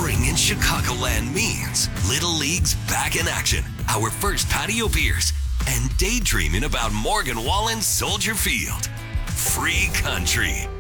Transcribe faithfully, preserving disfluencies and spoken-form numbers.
spring in Chicagoland means Little League's back in action, our first patio beers, and daydreaming about Morgan Wallen's Soldier Field. Free country.